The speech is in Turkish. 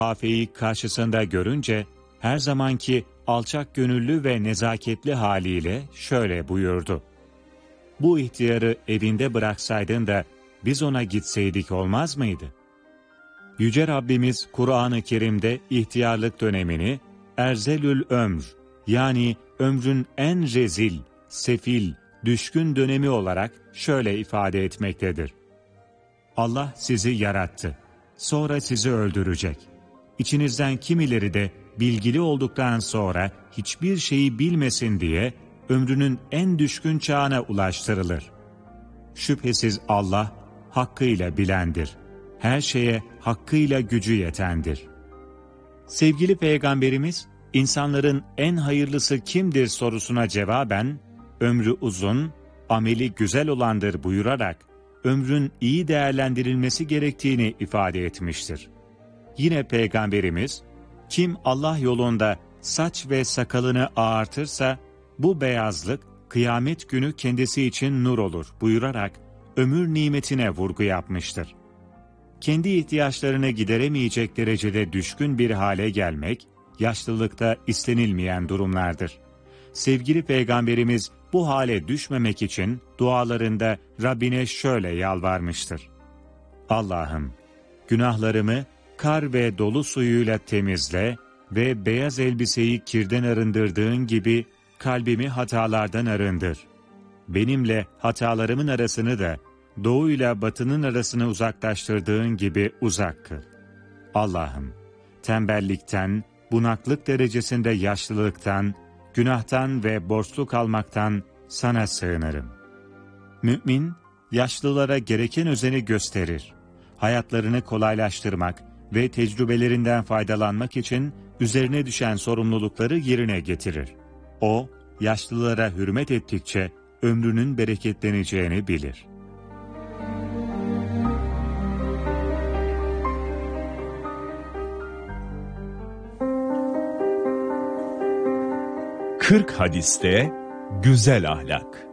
Afe'yi karşısında görünce her zamanki alçak gönüllü ve nezaketli haliyle şöyle buyurdu: "Bu ihtiyarı evinde bıraksaydın da biz ona gitseydik olmaz mıydı?" Yüce Rabbimiz Kur'an-ı Kerim'de ihtiyarlık dönemini erzelül ömr, yani ömrün en rezil, sefil, düşkün dönemi olarak şöyle ifade etmektedir: Allah sizi yarattı, sonra sizi öldürecek. İçinizden kimileri de bilgili olduktan sonra hiçbir şeyi bilmesin diye ömrünün en düşkün çağına ulaştırılır. Şüphesiz Allah hakkıyla bilendir. Her şeye hakkıyla gücü yetendir. Sevgili Peygamberimiz, insanların en hayırlısı kimdir sorusuna cevaben, ömrü uzun, ameli güzel olandır buyurarak, ömrün iyi değerlendirilmesi gerektiğini ifade etmiştir. Yine Peygamberimiz, kim Allah yolunda saç ve sakalını ağartırsa, bu beyazlık kıyamet günü kendisi için nur olur buyurarak, ömür nimetine vurgu yapmıştır. Kendi ihtiyaçlarını gideremeyecek derecede düşkün bir hale gelmek, yaşlılıkta istenilmeyen durumlardır. Sevgili Peygamberimiz bu hale düşmemek için dualarında Rabbine şöyle yalvarmıştır: Allah'ım, günahlarımı kar ve dolu suyuyla temizle ve beyaz elbiseyi kirden arındırdığın gibi kalbimi hatalardan arındır. Benimle hatalarımın arasını da doğuyla batının arasını uzaklaştırdığın gibi uzak kıl. Allah'ım, tembellikten, bunaklık derecesinde yaşlılıktan, günahtan ve borçlu kalmaktan sana sığınırım. Mümin, yaşlılara gereken özeni gösterir. Hayatlarını kolaylaştırmak ve tecrübelerinden faydalanmak için üzerine düşen sorumlulukları yerine getirir. O, yaşlılara hürmet ettikçe ömrünün bereketleneceğini bilir. Kırk hadiste güzel ahlak.